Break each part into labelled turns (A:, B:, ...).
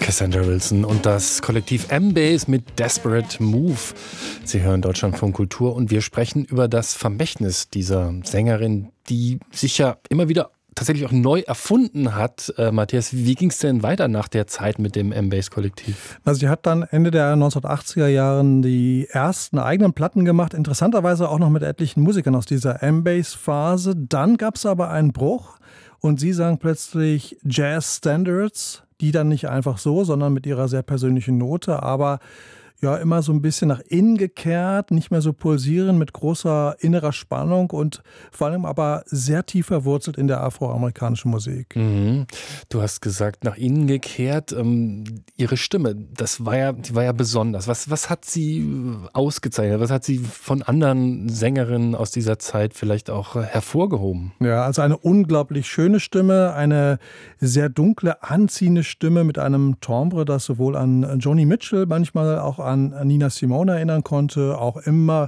A: Cassandra Wilson und das Kollektiv M-Base mit Desperate Move. Sie hören Deutschlandfunk Kultur und wir sprechen über das Vermächtnis dieser Sängerin, die sich ja immer wieder tatsächlich auch neu erfunden hat. Matthias, wie ging es denn weiter nach der Zeit mit dem M-Base-Kollektiv?
B: Also sie hat dann Ende der 1980er Jahren die ersten eigenen Platten gemacht, interessanterweise auch noch mit etlichen Musikern aus dieser M-Base-Phase. Dann gab es aber einen Bruch und sie sang plötzlich Jazz-Standards, die dann nicht einfach so, sondern mit ihrer sehr persönlichen Note, aber ja, immer so ein bisschen nach innen gekehrt, nicht mehr so pulsieren, mit großer innerer Spannung und vor allem aber sehr tief verwurzelt in der afroamerikanischen Musik.
A: Mhm. Du hast gesagt, nach innen gekehrt. Ihre Stimme, die war ja besonders. Was hat sie ausgezeichnet? Was hat sie von anderen Sängerinnen aus dieser Zeit vielleicht auch hervorgehoben?
B: Ja, also eine unglaublich schöne Stimme, eine sehr dunkle, anziehende Stimme mit einem Timbre, das sowohl an Joni Mitchell, manchmal auch an Nina Simone erinnern konnte, auch immer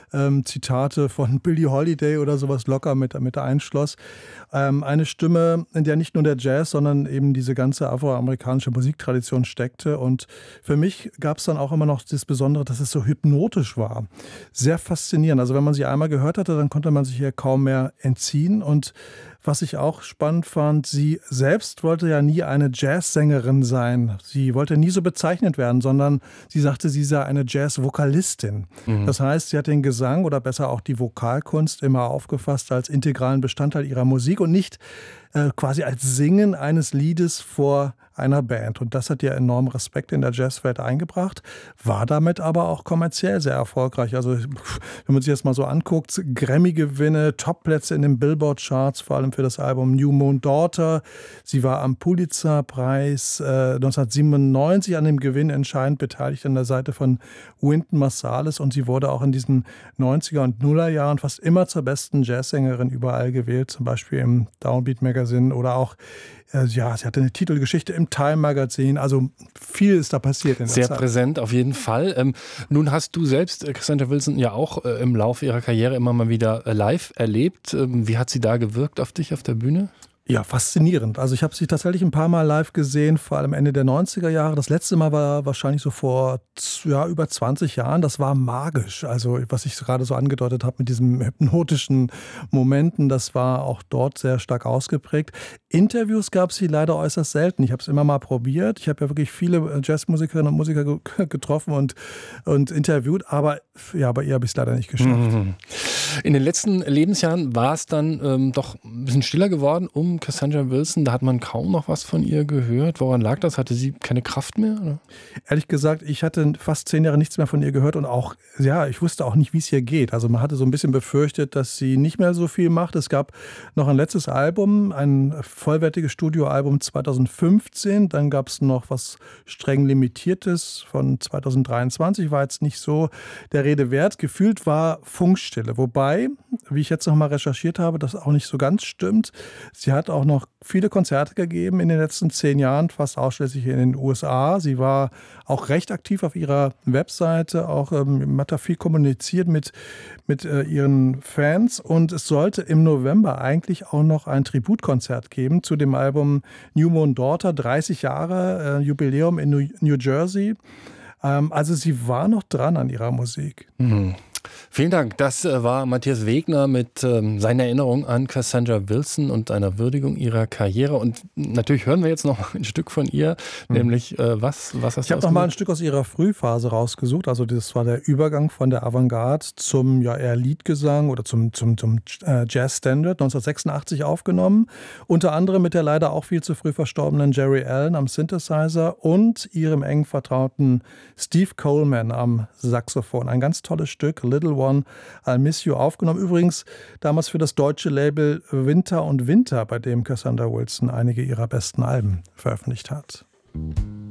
B: Zitate von Billie Holiday oder sowas locker mit einschloss. Eine Stimme, in der nicht nur der Jazz, sondern eben diese ganze afroamerikanische Musiktradition steckte. Und für mich gab es dann auch immer noch das Besondere, dass es so hypnotisch war. Sehr faszinierend. Also wenn man sie einmal gehört hatte, dann konnte man sich hier kaum mehr entziehen. Und was ich auch spannend fand, sie selbst wollte ja nie eine Jazzsängerin sein. Sie wollte nie so bezeichnet werden, sondern sie sagte, sie sei eine Jazzvokalistin. Das heißt, sie hat den Gesang oder besser auch die Vokalkunst immer aufgefasst als integralen Bestandteil ihrer Musik und nicht quasi als Singen eines Liedes vor einer Band. Und das hat ihr enormen Respekt in der Jazzwelt eingebracht, war damit aber auch kommerziell sehr erfolgreich. Also wenn man sich das mal so anguckt, Grammy-Gewinne, Topplätze in den Billboard-Charts, vor allem für das Album New Moon Daughter. Sie war am Pulitzer-Preis 1997 an dem Gewinn entscheidend beteiligt an der Seite von Wynton Marsalis und sie wurde auch in diesen 90er und Nuller Jahren fast immer zur besten Jazzsängerin überall gewählt, zum Beispiel im Downbeat Magazine oder auch sie hatte eine Titelgeschichte im Time Magazin, also viel ist da passiert in der
A: Sehr
B: Zeit.
A: präsent, auf jeden Fall. Nun hast du selbst Cassandra Wilson ja auch im Laufe ihrer Karriere immer mal wieder live erlebt. Wie hat sie da gewirkt auf dich auf der Bühne?
B: Ja, faszinierend. Also ich habe sie tatsächlich ein paar Mal live gesehen, vor allem Ende der 90er Jahre. Das letzte Mal war wahrscheinlich so vor über 20 Jahren. Das war magisch. Also was ich gerade so angedeutet habe mit diesen hypnotischen Momenten, das war auch dort sehr stark ausgeprägt. Interviews gab es sie leider äußerst selten. Ich habe es immer mal probiert. Ich habe ja wirklich viele Jazzmusikerinnen und Musiker getroffen und interviewt, aber ja, bei ihr habe ich es leider nicht geschafft.
A: In den letzten Lebensjahren war es dann doch ein bisschen stiller geworden um Cassandra Wilson. Da hat man kaum noch was von ihr gehört. Woran lag das? Hatte sie keine Kraft mehr? Oder? Ehrlich
B: gesagt, ich hatte fast 10 Jahre nichts mehr von ihr gehört und auch, ja, ich wusste auch nicht, wie es ihr geht. Also man hatte so ein bisschen befürchtet, dass sie nicht mehr so viel macht. Es gab noch ein letztes Album, ein vollwertiges Studioalbum 2015. Dann gab es noch was streng Limitiertes von 2023. War jetzt nicht so der Rede wert. Gefühlt war Funkstille. Wobei, wie ich jetzt noch mal recherchiert habe, das auch nicht so ganz stimmt. Sie hat auch noch viele Konzerte gegeben in den letzten 10 Jahren, fast ausschließlich in den USA. Sie war auch recht aktiv auf ihrer Webseite, auch hat da viel kommuniziert mit ihren Fans. Und es sollte im November eigentlich auch noch ein Tributkonzert geben zu dem Album New Moon Daughter, 30 Jahre Jubiläum in New Jersey. Also sie war noch dran an ihrer Musik.
A: Vielen Dank. Das war Matthias Wegner mit seiner Erinnerung an Cassandra Wilson und einer Würdigung ihrer Karriere. Und natürlich hören wir jetzt noch ein Stück von ihr, nämlich was hast du
B: Ich habe noch mal ein Stück aus ihrer Frühphase rausgesucht. Also das war der Übergang von der Avantgarde zum eher Liedgesang oder zum Jazz-Standard, 1986 aufgenommen. Unter anderem mit der leider auch viel zu früh verstorbenen Jerry Allen am Synthesizer und ihrem eng vertrauten Steve Coleman am Saxophon. Ein ganz tolles Stück, Little One, I'll Miss You, aufgenommen. Übrigens damals für das deutsche Label Winter und Winter, bei dem Cassandra Wilson einige ihrer besten Alben veröffentlicht hat.